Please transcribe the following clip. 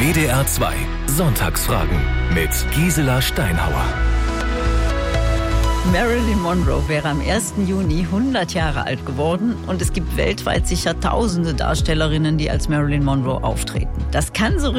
WDR 2 Sonntagsfragen mit Gisela Steinhauer. Marilyn Monroe wäre am 1. Juni 100 Jahre alt geworden und es gibt weltweit sicher tausende Darstellerinnen, die als Marilyn Monroe auftreten. Das kann so